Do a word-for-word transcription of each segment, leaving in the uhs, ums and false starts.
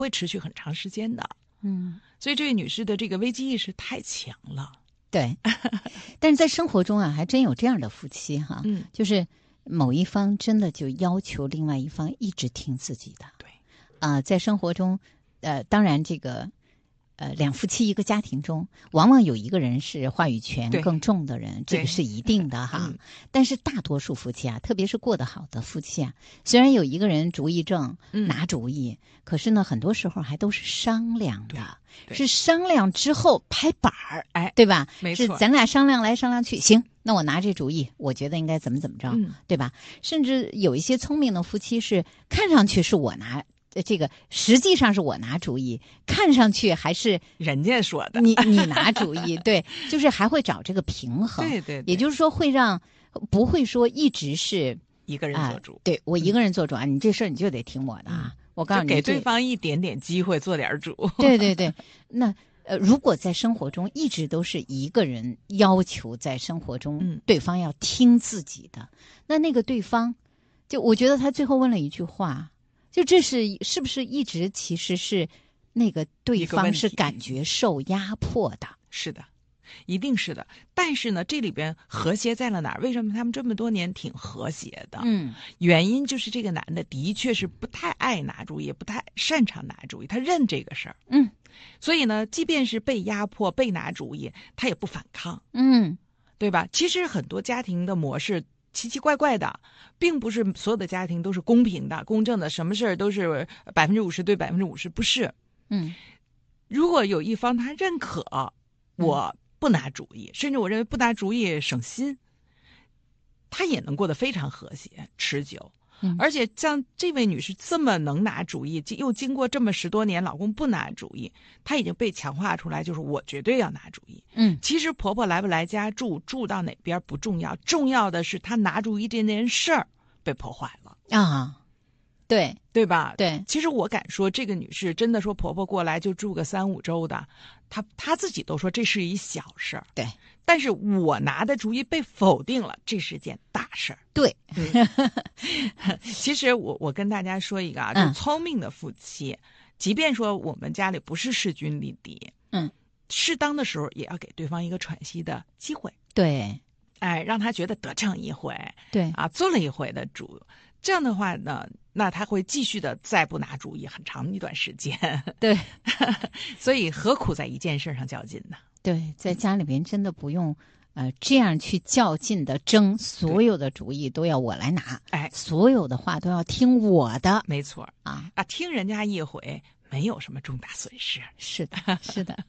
会持续很长时间的。 嗯， 所以这位女士的这个危机意识太强了。 对，但是在生活中啊，还真有这样的夫妻哈， 嗯， 就是某一方真的就要求另外一方一直听自己的。 对， 啊、呃，在生活中，呃，当然这个。呃，两夫妻一个家庭中，往往有一个人是话语权更重的人，这个是一定的哈。嗯、但是大多数夫妻啊，特别是过得好的夫妻啊，虽然有一个人主意正，拿主意，嗯、可是呢，很多时候还都是商量的，是商量之后拍板儿， 哎， 对吧？ 没错， 是咱俩商量来商量去，行，那我拿这主意，我觉得应该怎么怎么着， 嗯、 对吧？甚至有一些聪明的夫妻是看上去是我拿。这个实际上是我拿主意，看上去还是人家说的， 你你拿主意，对，就是还会找这个平衡， 对 对, 对， 也就是说会让不会说一直是一个人做主， 啊、对我一个人做主啊，嗯、你这事儿你就得听我的啊，嗯、我告诉你， 给对方一点点机会做点主， 对对对，那呃，如果在生活中一直都是一个人要求在生活中、嗯、对方要听自己的，那那个对方，就我觉得他最后问了一句话。就这是是不是一直其实是那个对方是感觉受压迫的？ 是的，一定是的。但是呢，这里边和谐在了哪儿？为什么他们这么多年挺和谐的？ 嗯， 原因就是这个男的的确是不太爱拿主意，不太擅长拿主意，他认这个事儿。 嗯， 所以呢，即便是被压迫、被拿主意，他也不反抗。 嗯， 对吧？其实很多家庭的模式奇奇怪怪的，并不是所有的家庭都是公平的、公正的，什么事儿都是百分之五十对百分之五十，不是。 嗯， 如果有一方他认可我不拿主意，嗯、甚至我认为不拿主意省心，他也能过得非常和谐、持久。 嗯、 而且像这位女士这么能拿主意，又经过这么十多年老公不拿主意，她已经被强化出来，就是我绝对要拿主意。 嗯， 其实婆婆来不来家住，住到哪边不重要，重要的是她拿主意这件事儿被破坏了啊，对对吧？ 对， 其实我敢说，这个女士真的说婆婆过来就住个三五周的，她她自己都说这是一小事儿。 对。 但是我拿的主意被否定了，这是件大事儿。 对， 嗯、其实我我跟大家说一个啊，就聪明的夫妻，嗯、即便说我们家里不是势均力敌， 嗯， 适当的时候也要给对方一个喘息的机会。 对， 哎，让他觉得得逞一回， 对啊，做了一回的主，这样的话呢，那他会继续的再不拿主意很长一段时间。 对， 所以何苦在一件事上较劲呢？ 对，在家里边真的不用呃这样去较劲的争，所有的主意都要我来拿， 哎， 所有的话都要听我的， 没错啊啊，听人家一回没有什么重大损失。 是的，是的。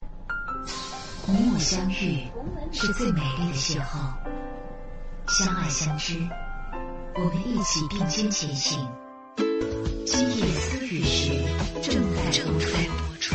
cùng我相遇是最美丽的邂逅，相爱相知，我们一起并肩前行。今夜思雨时正在正在播出。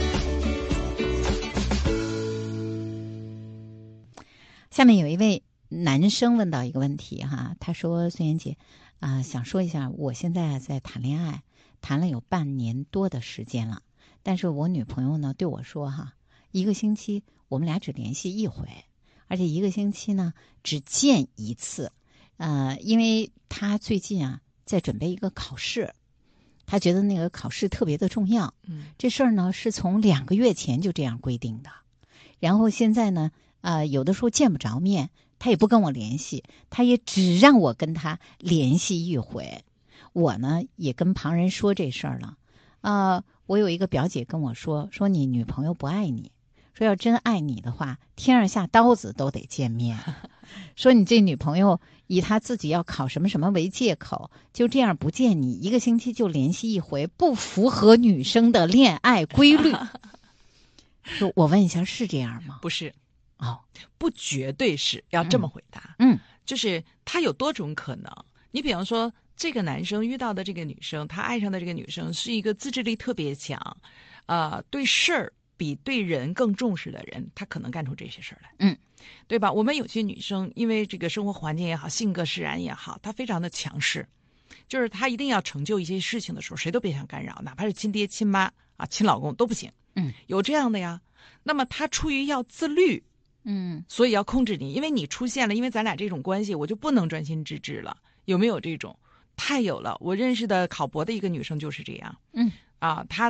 下面有一位男生问到一个问题哈，他说：“孙妍姐啊、呃，想说一下，我现在在谈恋爱，谈了有半年多的时间了，但是我女朋友呢对我说哈，一个星期我们俩只联系一回，而且一个星期呢只见一次，呃，因为她最近啊在准备一个考试，她觉得那个考试特别的重要， 嗯， 这事儿呢是从两个月前就这样规定的，然后现在呢。”呃，有的时候见不着面，他也不跟我联系，他也只让我跟他联系一回。我呢也跟旁人说这事儿了。啊、呃，我有一个表姐跟我说，说你女朋友不爱你，说要真爱你的话，天上下刀子都得见面。说你这女朋友以她自己要考什么什么为借口，就这样不见你，一个星期就联系一回，不符合女生的恋爱规律。说我问一下，是这样吗？ 不是。 哦， 不绝对是要这么回答， 嗯， 就是他有多种可能。你比方说，这个男生遇到的这个女生，他爱上的这个女生是一个自制力特别强，呃，对事儿比对人更重视的人，他可能干出这些事儿来， 嗯， 对吧？我们有些女生因为这个生活环境也好，性格使然也好，她非常的强势，就是她一定要成就一些事情的时候，谁都别想干扰，哪怕是亲爹亲妈啊、亲老公都不行， 嗯， 有这样的呀。那么她出于要自律。 嗯， 所以要控制你，因为你出现了，因为咱俩这种关系，我就不能专心致志了。有没有这种？太有了！我认识的考博的一个女生就是这样。 嗯， 啊，她